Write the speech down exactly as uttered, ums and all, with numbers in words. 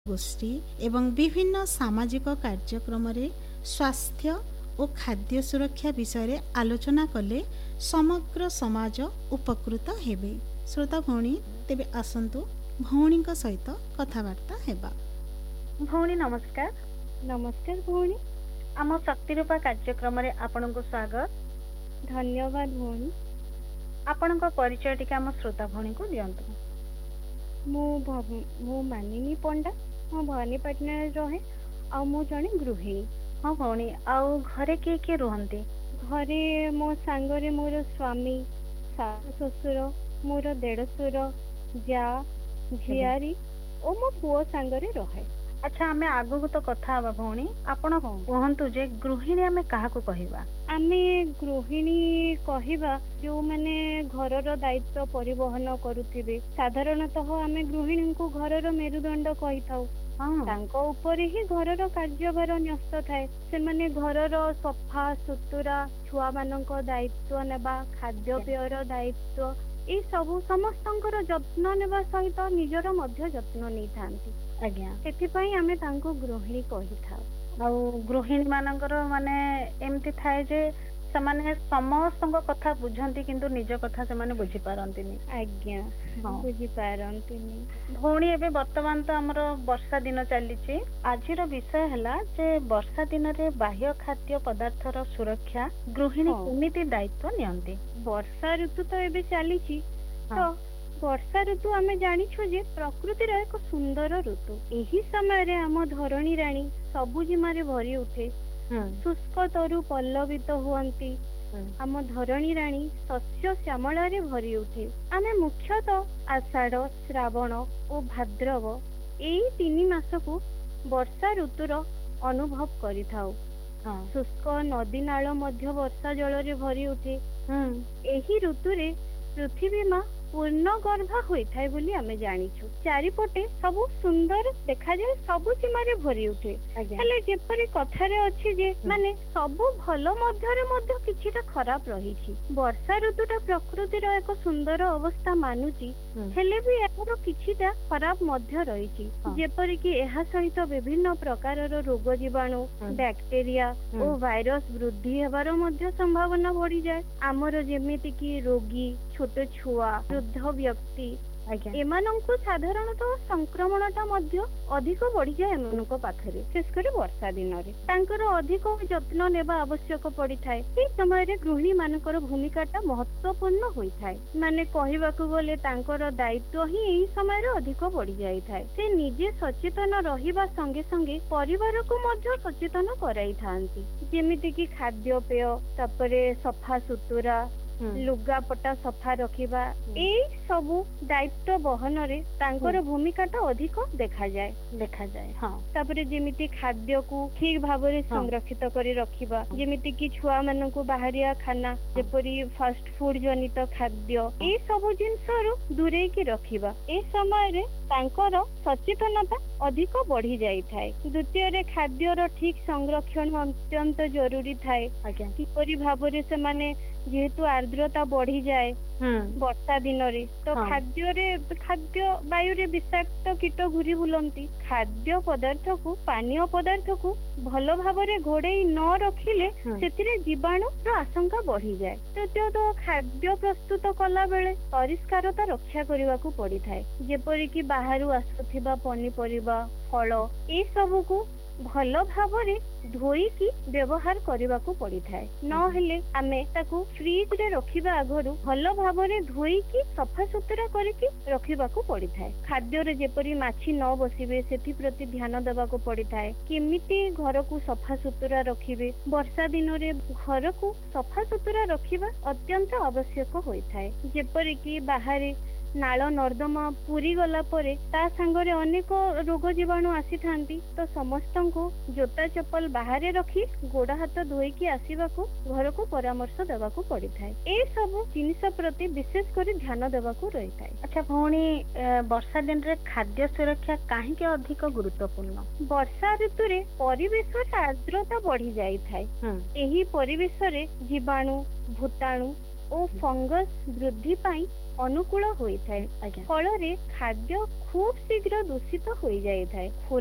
ଗୋଷ୍ଠୀ ଏବଂ ବିଭିନ୍ନ ସାମାଜିକ କାର୍ଯ୍ୟକ୍ରମରେ ସ୍ୱାସ୍ଥ୍ୟ ଓ ଖାଦ୍ୟ ସୁରକ୍ଷା ବିଷୟରେ ଆଲୋଚନା କଲେ ସମଗ୍ର ସମାଜ ଉପକୃତ ହେବେ। ଶ୍ରୋତା ଭଉଣୀ, ତେବେ ଆସନ୍ତୁ ଭଉଣୀଙ୍କ ସହିତ କଥାବାର୍ତ୍ତା ହେବା। ଭଉଣୀ ନମସ୍କାର। ନମସ୍କାର ଭଉଣୀ। ଆମ ଶକ୍ତିରୂପା କାର୍ଯ୍ୟକ୍ରମରେ ଆପଣଙ୍କୁ ସ୍ୱାଗତ। ଧନ୍ୟବାଦ ଭଉଣୀ। ଆପଣଙ୍କ ପରିଚୟ ଟିକେ ଆମ ଶ୍ରୋତା ଭଉଣୀଙ୍କୁ ଦିଅନ୍ତୁ। ମୁଁ ମୁଁ ମାନିନୀ ପଣ୍ଡା, ମୁଁ ଭବାନୀପାଟଣାରେ ରହେ, ଆଉ ମୁଁ ଜଣେ ଗୃହିଣୀ। ହଁ ଭଉଣୀ, ଆଉ ଘରେ କିଏ କିଏ ରୁହନ୍ତି? ଘରେ ମୋ ସାଙ୍ଗରେ ମୋର ସ୍ୱାମୀ, ଶାଶୁ ଶ୍ୱଶୁର, ମୋର ଦେଢ଼ଶୁର, ଯା, ଝିଆରୀ ଓ ମୋ ପୁଅ ସାଙ୍ଗରେ ରହେ। ଆଚ୍ଛା, ଆମେ ଆଗକୁ ତ କଥା ହବା ଭଉଣୀ। ଆପଣ କୁହନ୍ତୁ ଯେ ଗୃହିଣୀ ଆମେ କାହାକୁ କହିବା? ଆମେ ଗୃହିଣୀ କହିବା ଯୋଉମାନେ ଘରର ଦାୟିତ୍ୱ ପରିବହନ କରୁଥିବେ। ସାଧାରଣତଃ ଆମେ ଗୃହିଣୀଙ୍କୁ ଘରର ମେରୁଦଣ୍ଡ କହିଥାଉ। ତାଙ୍କ ଉପରେ ହିଁ ଘରର କାର୍ଯ୍ୟଭାର ନ୍ୟସ୍ତ ଥାଏ। ସେମାନେ ଘରର ସଫା ସୁତୁରା, ଛୁଆମାନଙ୍କ ଦାୟିତ୍ୱ ନେବା, ଖାଦ୍ୟପେୟର ଦାୟିତ୍ୱ, ଏଇ ସବୁ ସମସ୍ତଙ୍କର ଯତ୍ନ ନେବା ସହିତ ନିଜର ମଧ୍ୟ ଯତ୍ନ ନେଇଥାନ୍ତି। ଆଜ୍ଞା, ସେଥିପାଇଁ ଆମେ ତାଙ୍କୁ ଗୃହିଣୀ କହିଥାଉ। ଆଉ ଗୃହିଣୀ ମାନଙ୍କର ମାନେ ଏମିତି ଥାଏ ଯେ ସେମାନେ ସମସ୍ତଙ୍କ କଥା ବୁଝନ୍ତି କିନ୍ତୁ ନିଜ କଥା ସେମାନେ ବୁଝିପାରନ୍ତିନି। ଆଜ୍ଞା, ବୁଝିପାରନ୍ତିନି। ଭଉଣୀ, ଏବେ ବର୍ତ୍ତମାନ ତ ଆମର ବର୍ଷା ଦିନ ଚାଲିଛି। ଆଜିର ବିଷୟ ହେଲା ଯେ ବର୍ଷା ଦିନରେ ବାହ୍ୟ ଖାଦ୍ୟ ପଦାର୍ଥର ସୁରକ୍ଷା ଗୃହିଣୀ କେମିତି ଦାୟିତ୍ୱ ନିଅନ୍ତି? ବର୍ଷା ଋତୁ ତ ଏବେ ଚାଲିଛି। ତ ବର୍ଷା ଋତୁ ଆମେ ଜାଣିଛୁ ଯେ ପ୍ରକୃତିର ଏକ ସୁନ୍ଦର ଋତୁ। ଏହି ସମୟରେ ଆମ ଧରଣୀ ରାଣୀ ସବୁଜିମାରେ ଭରି ଉଠେ, ଶୁଷ୍କ ତରୁ ପଲ୍ଲବିତ ହୁଅନ୍ତି। ଆମ ଧରଣୀ ରାଣୀ ଶସ୍ୟ ଶ୍ୟାମଳାରେ ଭରି ଉଠେ। ଆମେ ମୁଖ୍ୟତଃ ଆଷାଢ଼, ଶ୍ରାବଣ ଓ ଭାଦ୍ରବ ଏଇ ତିନି ମାସକୁ ବର୍ଷା ଋତୁର ଅନୁଭବ କରିଥାଉ। ଶୁଷ୍କ ନଦୀ ନାଳ ମଧ୍ୟ ବର୍ଷା ଜଳରେ ଭରି ଉଠେ। ଏହି ଋତୁରେ ପୃଥିବୀ ମା ପୂର୍ଣ୍ଣ ଗର୍ଭା ହୋଇଥାଏ ବୋଲି ଆମେ ଜାଣିଛୁ। ଚାରିପଟେ ସବୁ ସୁନ୍ଦର ଦେଖାଯାଏ, ସବୁ ସୀମାରେ ଭରି ଉଠେ। ହେଲେ ଯେପରି କଥାରେ ଅଛି ଯେ ମାନେ ସବୁ ଭଲ ମଧ୍ୟରେ ମଧ୍ୟ କିଛିଟା ଖରାପ ରହିଛି। ବର୍ଷା ଋତୁଟା ପ୍ରକୃତିର ଏକ ସୁନ୍ଦର ଅବସ୍ଥା ମାନୁଛି, ହେଲେ ବି ଏହାର କିଛିଟା ଖରାପ ମଧ୍ୟ ରହିଛି। ଯେପରିକି ଏହା ସହିତ ବିଭିନ୍ନ ପ୍ରକାରର ରୋଗ ଜୀବାଣୁ, ବ୍ୟାକ୍ଟେରିଆ ଓ ଭାଇରସ ବୃଦ୍ଧି ହେବାର ମଧ୍ୟ ସମ୍ଭାବନା ବଢିଯାଏ। ଆମର ଯେମିତିକି ରୋଗୀ, ଛୋଟ ଛୁଆ, ବୃଦ୍ଧ ବ୍ୟକ୍ତି, ଏମାନଙ୍କୁ ସାଧାରଣତଃ ସଂକ୍ରମଣଟା ମଧ୍ୟ ଅଧିକ ବଢିଯାଏ ଏମାନଙ୍କ ପାଖରେ, ବିଶେଷ କରି ବର୍ଷା ଦିନରେ। ତାଙ୍କର ଅଧିକ ଯତ୍ନ ନେବା ଆବଶ୍ୟକ ପଡିଥାଏ। ଏହି ସମୟରେ ଗୃହିଣୀ ମାନଙ୍କର ଭୂମିକାଟା ମହତ୍ୱପୂର୍ଣ୍ଣ ହୋଇଥାଏ। ମାନେ କହିବାକୁ ଗଲେ ତାଙ୍କର ଦାୟିତ୍ୱ ହିଁ ଏହି ସମୟରେ ଅଧିକ ବଢି ଯାଇଥାଏ। ସେ ନିଜେ ସଚେତନ ରହିବା ସଙ୍ଗେ ସଙ୍ଗେ ପରିବାରକୁ ମଧ୍ୟ ସଚେତନ କରାଇଥାନ୍ତି। ଯେମିତିକି ଖାଦ୍ୟପେୟ, ତାପରେ ସଫା ସୁତୁରା, ଲୁଗାପଟା ସଫା ରଖିବା, ଏଇ ସବୁ ଦାୟିତ୍ୱ ବହନରେ ତାଙ୍କର ଭୂମିକାଟା ଅଧିକ ଦେଖାଯାଏ ଦେଖାଯାଏ ହଁ। ତାପରେ ଯେମିତି ଖାଦ୍ୟକୁ ଠିକ ଭାବରେ ସଂରକ୍ଷିତ କରି ରଖିବା, ଯେମିତିକି ଛୁଆ ମାନଙ୍କୁ ବାହାରିଆ ଖାନା, ଯେପରି ଫାଷ୍ଟ ଫୁଡ ଜନିତ ଖାଦ୍ୟ, ଏଇ ସବୁ ଜିନିଷରୁ ଦୂରେଇକି ରଖିବା। ଏ ସମୟରେ ତାଙ୍କର ସଚେତନତା ଅଧିକ ବଢି ଯାଇଥାଏ। ଦ୍ୱିତୀୟରେ ଖାଦ୍ୟର ଠିକ ସଂରକ୍ଷଣ ଅତ୍ୟନ୍ତ ଜରୁରୀ ଥାଏ। କିପରି ଭାବରେ ସେମାନେ, ଯେହେତୁ ଆର୍ଦ୍ରତା ବଢିଯାଏ ବର୍ଷା ଦିନରେ, ତ ଖାଦ୍ୟରେ ଖାଦ୍ୟ ବାୟୁରେ ବିଷାକ୍ତ କୀଟ ଘୁରି ବୁଲନ୍ତି। ଖାଦ୍ୟ ପଦାର୍ଥକୁ, ପାନୀୟ ପଦାର୍ଥକୁ ଭଲ ଭାବରେ ଘୋଡେଇ ନ ରଖିଲେ ସେଥିରେ ଜୀବାଣୁର ଆଶଙ୍କା ବଢିଯାଏ। ତୃତୀୟତଃ ଖାଦ୍ୟ ପ୍ରସ୍ତୁତ କଲା ବେଳେ ପରିଷ୍କାରତା ରକ୍ଷା କରିବାକୁ ପଡିଥାଏ। ଯେପରିକି ବାହାରୁ ଆସୁଥିବା ପନିପରିବା, ଫଳ, ଏ ସବୁକୁ ଭଲ ଭାବରେ ଧୋଇକି ବ୍ୟବହାର କରିବାକୁ ପଡିଥାଏ। ନହେଲେ ଆମେ ତାକୁ ଫ୍ରିଜ ରେ ରଖିବା ଆଗରୁ ଭଲ ଭାବରେ ଧୋଇକି ସଫାସୁତୁରା କରିକି ରଖିବାକୁ ପଡିଥାଏ। ଖାଦ୍ୟରେ ଯେପରି ମାଛି ନ ବସିବେ ସେଥିପ୍ରତି ଧ୍ୟାନ ଦେବାକୁ ପଡିଥାଏ। କେମିତି ଘରକୁ ସଫାସୁତୁରା ରଖିବେ, ବର୍ଷା ଦିନରେ ଘରକୁ ସଫାସୁତୁରା ରଖିବା ଅତ୍ୟନ୍ତ ଆବଶ୍ୟକ ହୋଇଥାଏ। ଯେପରିକି ବାହାରେ ନାଳ ନର୍ଦ୍ଦମା ପୁରୀ ଗଲା ପରେ ତା ସାଙ୍ଗରେ ଅନେକ ରୋଗ ଜୀବାଣୁ ଆସିଥାନ୍ତି। ତ ସମସ୍ତଙ୍କୁ ଜୋତା ଚପଲ ବାହାରେ ରଖି ଗୋଡ ହାତ ଧୋଇକି ଆସିବାକୁ ଘରକୁ ପରାମର୍ଶ ଦେବାକୁ ପଡିଥାଏ। ଏ ସବୁ ଜିନିଷ ପ୍ରତି ବିଶେଷ କରି ଧ୍ୟାନ ଦେବାକୁ ରହିଥାଏ। ଆଚ୍ଛା ଭଉଣୀ, ବର୍ଷା ଦିନରେ ଖାଦ୍ୟ ସୁରକ୍ଷା କାହିଁକି ଅଧିକ ଗୁରୁତ୍ୱପୂର୍ଣ୍ଣ? ବର୍ଷା ଋତୁରେ ପରିବେଶରେ ଆର୍ଦ୍ରତା ବଢି ଯାଇଥାଏ। ଏହି ପରିବେଶରେ ଜୀବାଣୁ, ଭୂତାଣୁ ଓ ଫଙ୍ଗସ ବୃଦ୍ଧି ପାଇଁ ଅନୁକୂଳ ହୋଇଥାଏ। ଆଜ୍ଞା ଫଳରେ ଖାଦ୍ୟ ଖୁବ୍ ଶୀଘ୍ର ଦୂଷିତ ହୋଇଯାଇଥାଏ।